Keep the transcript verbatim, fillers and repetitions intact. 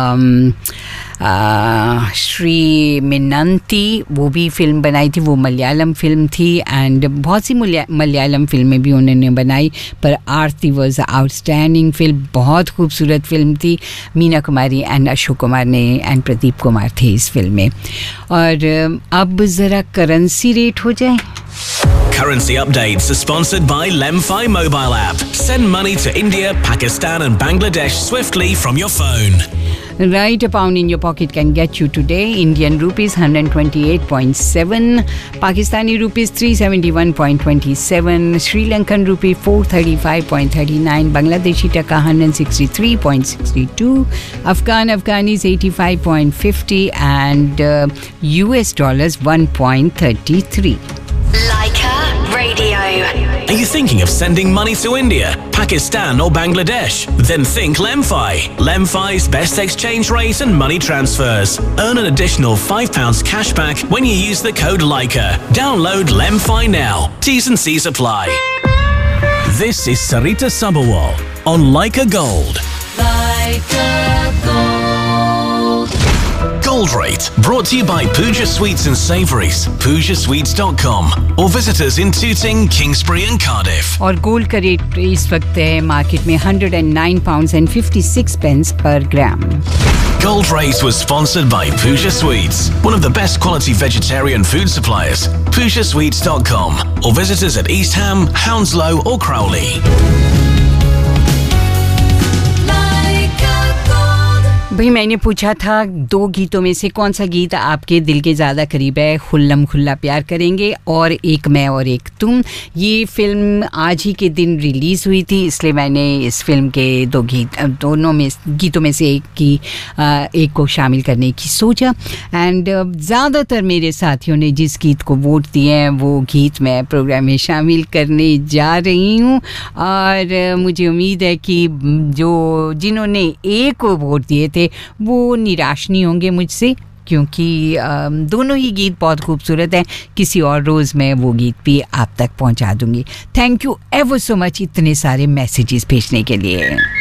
श्री मिनंती, वो भी फिल्म बनाई थी, वो मलयालम फिल्म थी एंड बहुत सी मलयालम फिल्में भी उन्होंने बनाई, पर आरती वॉज आउटस्टैंडिंग फिल्म, बहुत खूबसूरत फिल्म थी. मीना कुमारी एंड अशोक कुमार ने एंड प्रदीप कुमार थे इस फिल्म में. और अब ज़रा करेंसी रेट हो जाए. Currency updates are sponsored by Lemfi mobile app. Send money to India, Pakistan and Bangladesh swiftly from your phone. Right, a pound in your pocket can get you today Indian rupees one hundred twenty-eight point seven, Pakistani rupees three hundred seventy-one point two seven, Sri Lankan rupee four hundred thirty-five point three nine, Bangladeshi taka one hundred sixty-three point six two, Afghan Afghanis eighty-five point five zero and uh, U S dollars one point three three. Leica Radio. Are you thinking of sending money to India, Pakistan or Bangladesh? Then think Lemfi. Lemfi's best exchange rate and money transfers. Earn an additional five pounds cash back when you use the code Leica. Download Lemfi now. T's and C's apply. This is Sarita Sabharwal on Leica Gold. Leica Gold. Gold Rate, brought to you by Pooja Sweets and Savouries, pooja sweets dot com, or visitors in Tooting, Kingsbury and Cardiff. और gold का rate इस वक्त है market में one hundred nine pounds and fifty-six pence per gram. Gold Rate was sponsored by Pooja Sweets, one of the best quality vegetarian food suppliers. pooja sweets dot com, or visitors at East Ham, Hounslow or Crowley. भाई मैंने पूछा था दो गीतों में से कौन सा गीत आपके दिल के ज़्यादा करीब है. खुल्लम खुल्ला प्यार करेंगे और एक मैं और एक तुम. ये फिल्म आज ही के दिन रिलीज़ हुई थी, इसलिए मैंने इस फिल्म के दो गीत दोनों में गीतों में से एक की एक को शामिल करने की सोचा. एंड ज़्यादातर मेरे साथियों ने जिस गीत को वोट दिए हैं वो गीत मैं प्रोग्राम में शामिल करने जा रही हूँ. और मुझे उम्मीद है कि जो जिन्होंने एक को वोट दिए थे वो निराश नहीं होंगे मुझसे, क्योंकि दोनों ही गीत बहुत खूबसूरत हैं. किसी और रोज़ मैं वो गीत भी आप तक पहुंचा दूंगी. Thank you ever so much इतने सारे मैसेजेस भेजने के लिए.